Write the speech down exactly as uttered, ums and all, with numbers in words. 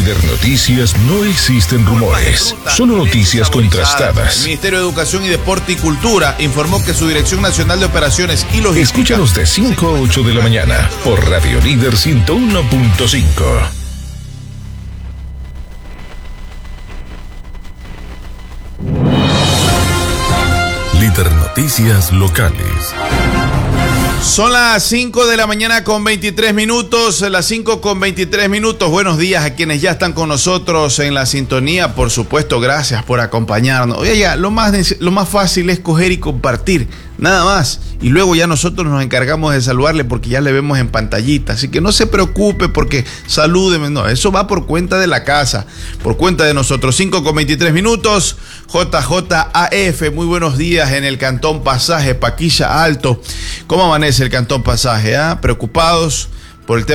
Líder Noticias no existen rumores, solo noticias contrastadas. El Ministerio de Educación y Deporte y Cultura informó que su Dirección Nacional de Operaciones y Logística... Escúchanos de cinco a ocho de la mañana por Radio Líder ciento uno punto cinco. Líder Noticias Locales. Son las cinco de la mañana con veintitrés minutos, las cinco con veintitrés minutos. Buenos días a quienes ya están con nosotros en la sintonía. Por supuesto, gracias por acompañarnos. Oye, ya, lo más, lo más fácil es coger y compartir, nada más. Y luego ya nosotros nos encargamos de saludarle porque ya le vemos en pantallita. Así que no se preocupe porque salúdeme. No, eso va por cuenta de la casa, por cuenta de nosotros. cinco con veintitrés minutos. J J A F, muy buenos días en el Cantón Pasaje, Paquilla Alto. ¿Cómo amanece el Cantón Pasaje? ¿Ah? ¿Preocupados por el tema